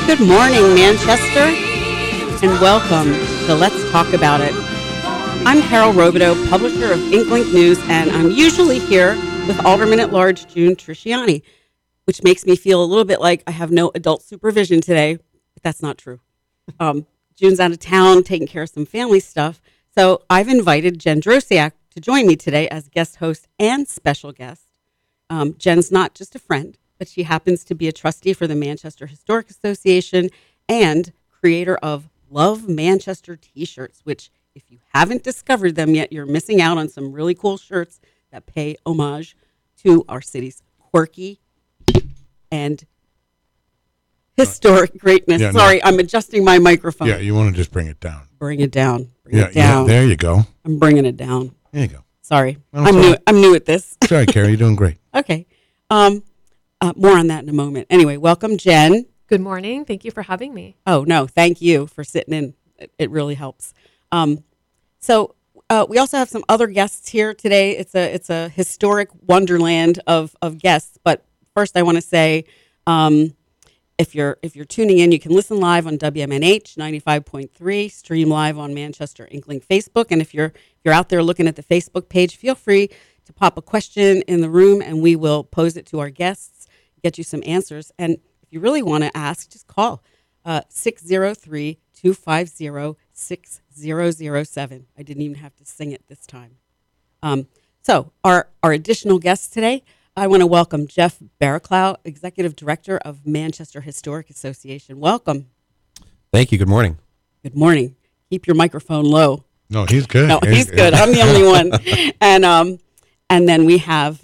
Good morning, Manchester, and welcome to Let's Talk About It. I'm Carol Robideau, publisher of Inklink News, and I'm usually here with Alderman-at-Large June Trisciani, which makes me feel a little bit like I have no adult supervision today, but that's not true. June's out of town taking care of some family stuff, so I've invited Jen Drosiak to join me today as guest host and special guest. Jen's not just a friend, but she happens to be a trustee for the Manchester Historic Association and creator of Love Manchester t-shirts, which if you haven't discovered them yet, you're missing out on some really cool shirts that pay homage to our city's quirky and historic greatness. Sorry, I'm adjusting my microphone. Yeah, you want to just bring it down. Bring it down. Yeah, there you go. I'm bringing it down. There you go. Sorry. I'm new at this. Sorry, Carrie, you're doing great. Okay. More on that in a moment. Anyway, welcome, Jen. Good morning. Thank you for having me. Oh, no, thank you for sitting in. It really helps. So we also have some other guests here today. It's a historic wonderland of guests. But first, I want to say, if you're tuning in, you can listen live on WMNH 95.3, stream live on Manchester Inklink Facebook, and if you're out there looking at the Facebook page, feel free to pop a question in the room, and we will pose it to our guests, get you some answers. And if you really want to ask, just call 603-250-6007. I didn't even have to sing it this time. So our additional guests today, I want to welcome Jeff Barraclough, Executive Director of Manchester Historic Association. Welcome. Thank you. Good morning. Good morning. Keep your microphone low. No, he's good. No, he's good. I'm the only one. And then we have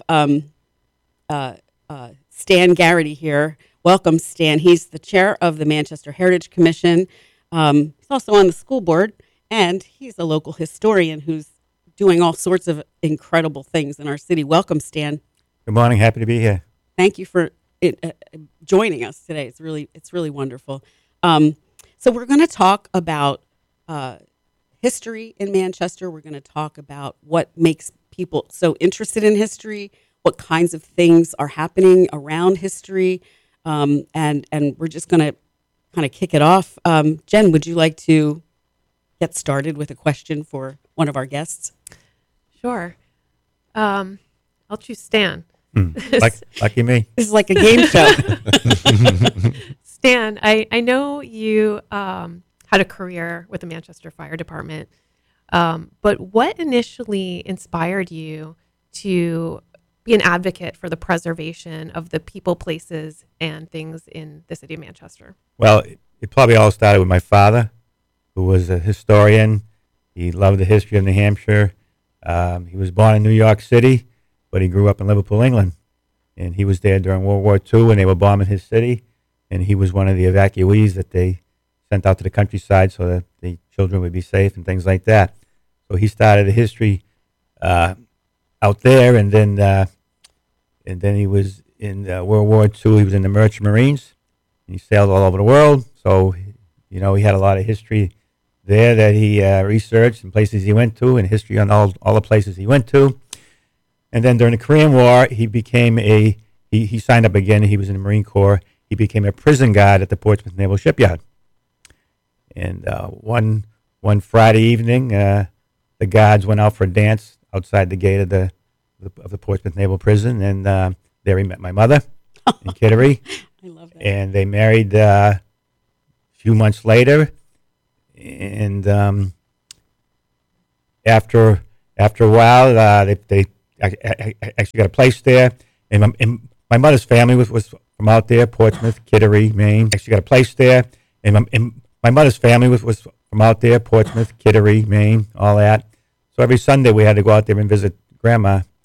Stan Garrity here. Welcome, Stan. He's the chair of the Manchester Heritage Commission. He's also on the school board, and he's a local historian who's doing all sorts of incredible things in our city. Welcome, Stan. Good morning. Happy to be here. Thank you for joining us today. It's really wonderful. So we're going to talk about history in Manchester. We're going to talk about what makes people so interested in history, what kinds of things are happening around history, and we're just going to kind of kick it off. Jen, would you like to get started with a question for one of our guests? Sure. I'll choose Stan. Lucky me. This is like a game show. Stan, I know you had a career with the Manchester Fire Department, but what initially inspired you to be an advocate for the preservation of the people, places, and things in the city of Manchester? Well, it probably all started with my father, who was a historian. He loved the history of New Hampshire. He was born in New York City, but he grew up in Liverpool, England. And he was there during World War II when they were bombing his city. And he was one of the evacuees that they sent out to the countryside so that the children would be safe and things like that. So he started a history out there, and then he was in World War II. He was in the Merchant Marines, and he sailed all over the world. So, he had a lot of history there that he researched and places he went to, and history on all the places he went to. And then during the Korean War, he became he signed up again. He was in the Marine Corps. He became a prison guard at the Portsmouth Naval Shipyard. And one Friday evening, the guards went out for a dance outside the gate of the Portsmouth Naval Prison, and there he met my mother in Kittery. I love that. And they married a few months later. And after a while, they actually got a place there. And my mother's family was from out there, Portsmouth, Kittery, Maine. Actually got a place there. And my mother's family was from out there, Portsmouth, Kittery, Maine, all that. So every Sunday we had to go out there and visit Grandma